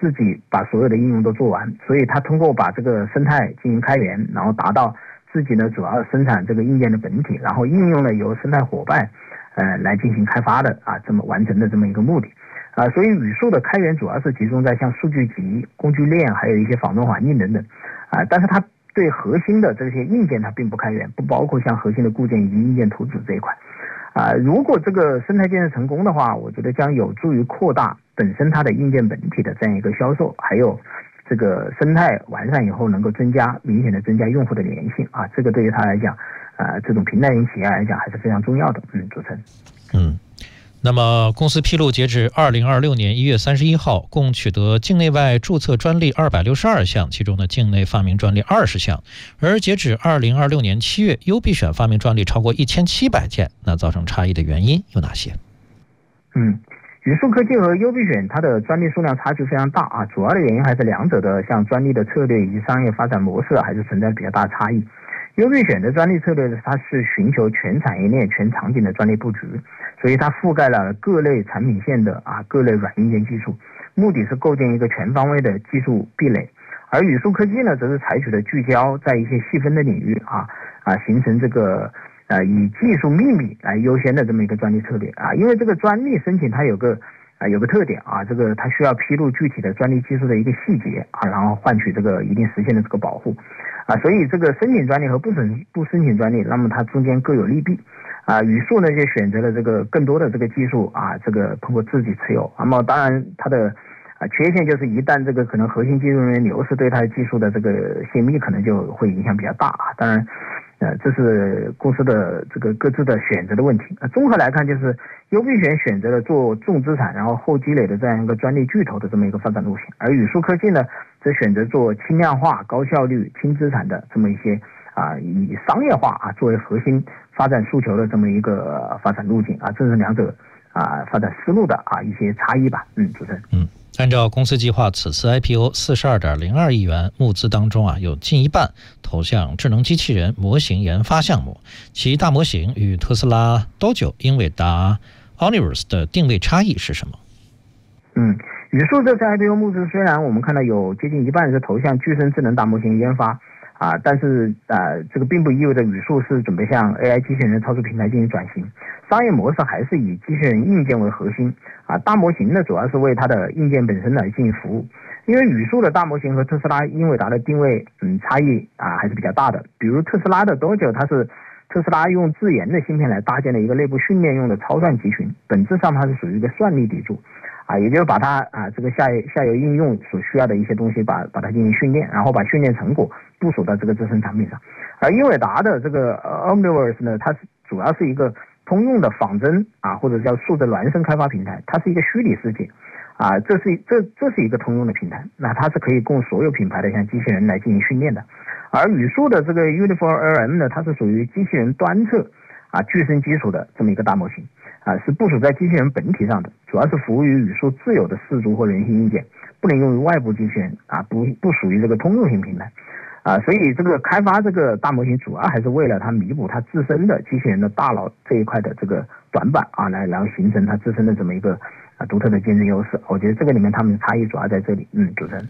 自己把所有的应用都做完，所以它通过把这个生态进行开源，然后达到自己呢主要生产这个硬件的本体，然后应用呢由生态伙伴来进行开发的这么完成的这么一个目的所以语数的开源主要是集中在像数据集、工具链，还有一些仿真环境等等但是它对核心的这些硬件它并不开源，不包括像核心的固件以及硬件图纸这一块如果这个生态建设成功的话，我觉得将有助于扩大本身它的硬件本体的这样一个销售，还有这个生态完善以后能够明显的增加用户的粘性这个对于他来讲这种平台型企业来讲还是非常重要的。主持人。 那么公司披露，截至2026年1月31号，共取得境内外注册专利262项，其中的境内发明专利20项，而截止2026年7月，优必选发明专利超过1700件。那造成差异的原因有哪些？ 语数科技和优必选它的专利数量差距非常大主要的原因还是两者的像专利的策略以及商业发展模式还是存在比较大的差异。优必选的专利策略它是寻求全产业链、全场景的专利布局，所以它覆盖了各类产品线的各类软硬件技术，目的是构建一个全方位的技术壁垒。而语数科技呢，则是采取了聚焦在一些细分的领域形成这个以技术秘密来优先的这么一个专利策略因为这个专利申请它有个特点这个它需要披露具体的专利技术的一个细节然后换取这个一定实现的这个保护所以这个申请专利和不申请专利，那么它中间各有利弊语数呢就选择了这个更多的这个技术这个通过自己持有。那么当然它的缺陷就是一旦这个可能核心技术人员流失，对它的技术的这个泄密可能就会影响比较大当然这是公司的这个各自的选择的问题综合来看，就是优必选择了做重资产然后后积累的这样一个专利巨头的这么一个发展路线，而语数科技呢则选择做轻量化、高效率、轻资产的这么一些以商业化作为核心发展诉求的这么一个发展路径这是两者发展思路的一些差异吧。主持人。 按照公司计划，此次 IPO 42.02亿元募资当中有近一半投向智能机器人模型研发项目，其大模型与特斯拉 Dojo、英伟达 Omniverse 的定位差异是什么？ 语数这次 IPO 募资虽然我们看到有接近一半是投向具身智能大模型研发但是这个并不意味着语数是准备向 AI 机器人操作平台进行转型，商业模式还是以机器人硬件为核心大模型呢主要是为它的硬件本身来进行服务。因为语数的大模型和特斯拉、英伟达的定位差异还是比较大的。比如特斯拉的 Dojo， 它是特斯拉用自研的芯片来搭建了一个内部训练用的超算集群，本质上它是属于一个算力底座也就是把它这个下游应用所需要的一些东西把它进行训练，然后把训练成果部署到这个自身产品上。而英伟达的这个 Omniverse 呢，它主要是一个通用的仿真或者叫数字孪生开发平台，它是一个虚拟世界这是一个通用的平台，那它是可以供所有品牌的像机器人来进行训练的。而语数的这个 Uniform LM 呢，它是属于机器人端侧具身基础的这么一个大模型是部署在机器人本体上的，主要是服务于语数自有的视足或人形硬件，不能用于外部机器人不属于这个通用型平台所以这个开发这个大模型主要还是为了它弥补它自身的机器人的大脑这一块的这个短板然后形成它自身的这么一个独特的竞争优势。我觉得这个里面他们的差异主要在这里。主持人。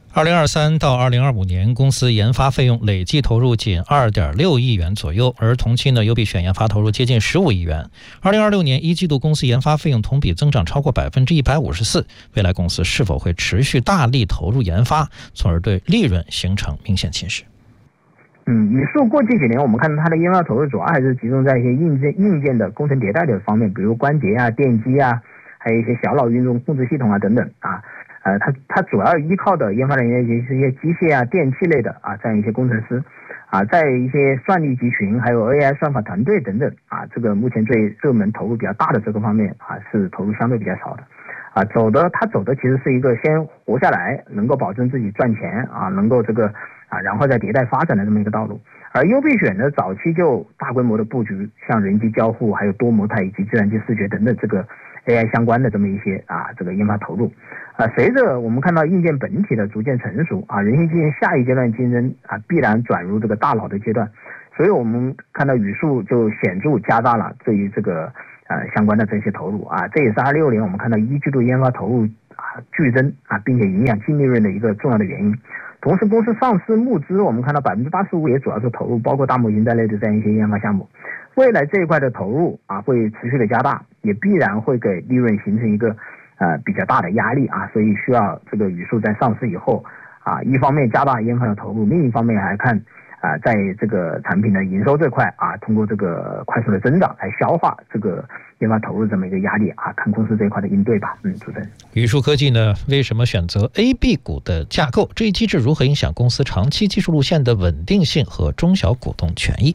2023到2025年，公司研发费用累计投入仅2.6亿元左右，而同期呢，优必选研发投入接近15亿元。2026年一季度，公司研发费用同比增长超过154%。未来公司是否会持续大力投入研发，从而对利润形成明显侵蚀？ 语数过去几年，我们看到它的研发投入主要还是集中在一些硬件的工程迭代的方面，比如关节电机还有一些小脑运动控制系统等等它主要依靠的研发人员就是一些机械电气类的这样一些工程师在一些算力集群还有 AI 算法团队等等这个目前最热门投入比较大的这个方面是投入相对比较少的他走的其实是一个先活下来，能够保证自己赚钱能够这个然后再迭代发展的这么一个道路。而优必选呢，早期就大规模的布局像人机交互还有多模态以及计算机视觉等等这个 AI 相关的这么一些这个研发投入随着我们看到硬件本体的逐渐成熟人形机器人下一阶段竞争必然转入这个大脑的阶段，所以我们看到语数就显著加大了对于这个相关的这些投入这也是26年我们看到一季度研发投入剧增并且影响净利润的一个重要的原因。同时，公司上市募资，我们看到85%也主要是投入包括大模型在内的这样一些研发项目。未来这一块的投入会持续的加大，也必然会给利润形成一个比较大的压力所以需要这个语数在上市以后一方面加大研发的投入，另一方面还看在这个产品的营收这块通过这个快速的增长来消化这个研发投入这么一个压力看公司这一块的应对吧。主持人， 宇数科技呢，为什么选择 AB 股的架构？这一机制如何影响公司长期技术路线的稳定性和中小股东权益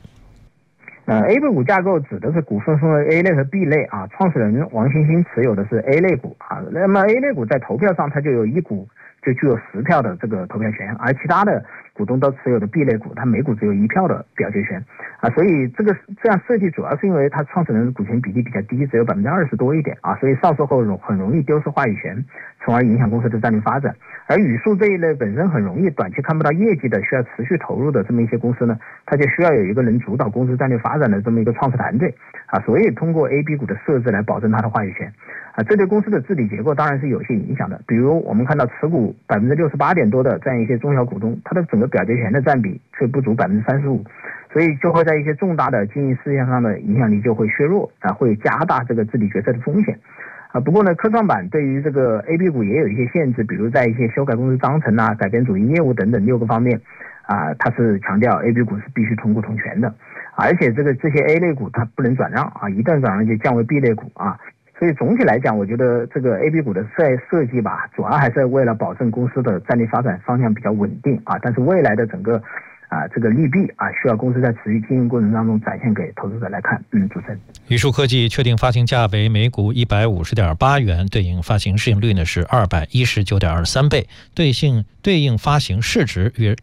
？A 股架构指的是股份分为 A 类和 B 类创始人王兴兴持有的是 A 类股那么 A 类股在投票上它就有1股就具有10票的这个投票权，而其他的股东都持有的 B 类股，它每股只有1票的表决权所以这样设计主要是因为它创始人的股权比例比较低，只有20%多一点所以上市后很容易丢失话语权，从而影响公司的战略发展。而语数这一类本身很容易短期看不到业绩的，需要持续投入的这么一些公司呢，它就需要有一个能主导公司战略发展的这么一个创始团队所以通过 AB 股的设置来保证它的话语权这对公司的治理结构当然是有些影响的。比如我们看到持股68%点多的这样一些中小股东，它的整个表决权的占比却不足35%，所以就会在一些重大的经营事项上的影响力就会削弱会加大这个治理决策的风险不过呢，科创板对于这个 AB 股也有一些限制，比如在一些修改公司章程改变主营业务等等6个方面它是强调 AB 股是必须同股同权的而且这些 A 类股它不能转让一旦转让就降为 B 类股所以总体来讲，我觉得这个 AB 股的设计吧，主要还是为了保证公司的战略发展方向比较稳定但是未来的整个这个利弊需要公司在持续经营过程当中展现给投资者来看。主持人， 宇数科技确定发行价为每股150.8元，对应发行市盈率呢是219.23倍，对应发行市值约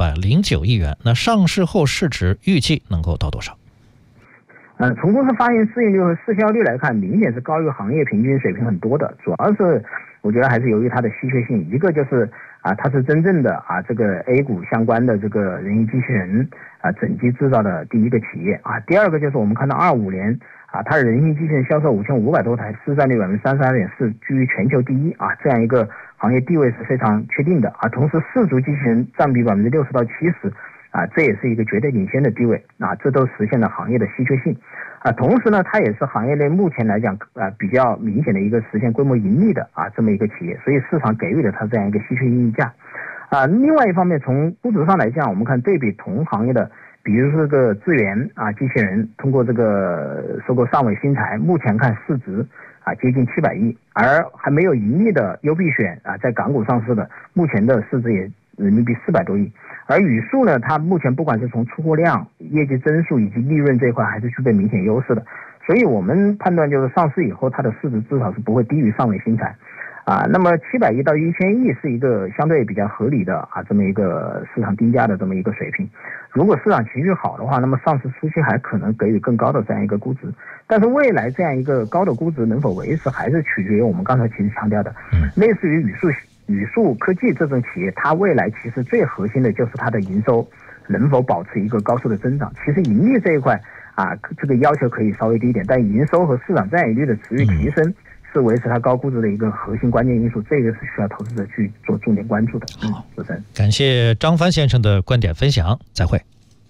609亿元。那上市后市值预计能够到多少？ 从公司发行市盈率和市销率来看，明显是高于行业平均水平很多的。主要是我觉得还是由于它的稀缺性，一个就是它是真正的这个 A 股相关的这个人形机器人整机制造的第一个企业第二个就是我们看到25年它的人形机器人销售5500多台，市占率32.4%，居于全球第一这样一个行业地位是非常确定的同时氏族机器人占比60%到70%这也是一个绝对领先的地位这都实现了行业的稀缺性同时呢，它也是行业内目前来讲比较明显的一个实现规模盈利的这么一个企业，所以市场给予了它这样一个稀缺溢价另外一方面，从估值上来讲，我们看对比同行业的，比如说这个智源机器人，通过这个收购上尾新材，目前看市值接近700亿，而还没有盈利的优必选在港股上市的，目前的市值也人民币400多亿。而语数呢，它目前不管是从出货量、业绩增速以及利润这一块，还是具备明显优势的。所以我们判断就是上市以后，它的市值至少是不会低于上尾新材。那么700亿到1000亿是一个相对比较合理的这么一个市场定价的这么一个水平。如果市场情绪好的话，那么上市初期还可能给予更高的这样一个估值。但是未来这样一个高的估值能否维持，还是取决于我们刚才其实强调的，类似于语数科技这种企业，它未来其实最核心的就是它的营收能否保持一个高速的增长。其实盈利这一块这个要求可以稍微低一点，但营收和市场占有率的持续提升是维持它高估值的一个核心关键因素，这个是需要投资者去做重点关注的。主持人， 感谢张帆先生的观点分享，再会。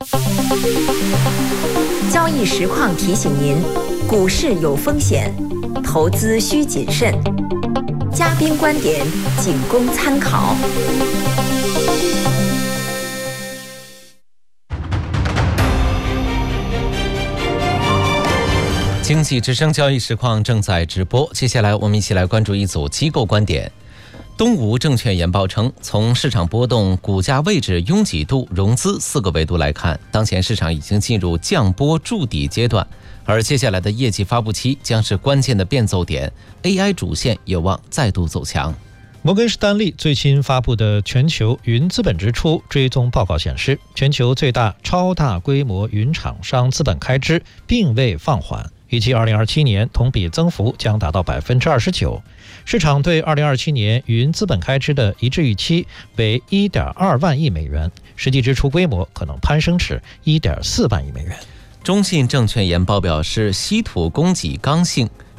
交易实况提醒您，股市有风险，投资需谨慎。嘉宾观点仅供参考。 经济之声交易实况正在直播，接下来我们一起来关注一组机构观点。东吴证券研报称，从市场波动、股价位置、拥挤度、融资4个维度来看，当前市场已经进入降波筑底阶段，而接下来的业绩发布期将是关键的变奏点 ，AI 主线有望再度走强。 摩根士丹利最新发布的全球云资本支出追踪报告显示，全球最大超大规模云厂商资本开支并未放缓，预计2027年同比增幅将达到 29%。市场对2027年云资本开支的一致预期为 1.2 万亿美元，实际支出规模可能攀升至 1.4 万亿美元。 中信证券研报表示，稀土供给刚性，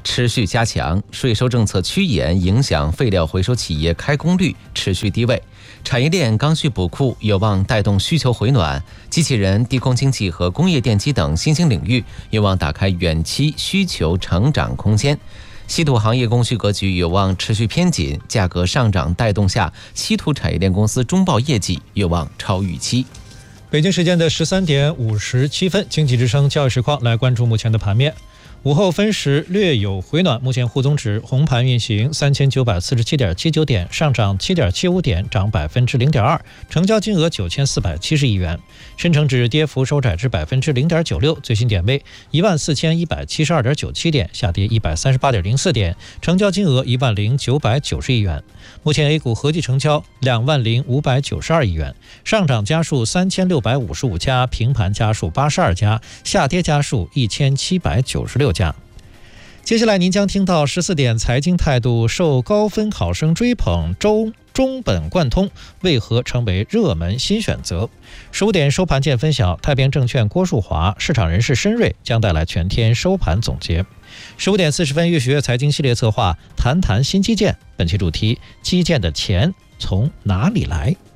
持续加强，税收政策趋严影响废料回收企业开工率持续低位，产业链刚需补库有望带动需求回暖，机器人、低空经济和工业电机等新兴领域有望打开远期需求成长空间。稀土行业供需格局有望持续偏紧，价格上涨带动下，稀土产业链公司中报业绩有望超预期。 北京时间的13点57分，经济之声交易实况来关注目前的盘面。午后分时略有回暖，目前沪综指红盘运行3947.79点，上涨7.75点，涨0.2%，成交金额9470亿元。深成指跌幅收窄至0.96%，最新点位14172.97点，下跌138.04点，成交金额10990亿元。目前 A 股合计成交20592亿元，上涨家数3655家，平盘家数82家，下跌家数1796家。接下来您将听到14点财经态度，受高分考生追捧，中本贯通为何成为热门新选择。15点收盘见分晓，太平证券郭树华、市场人士申瑞将带来全天收盘总结。15点40分，越学越财经系列策划谈谈新基建，本期主题：基建的钱从哪里来？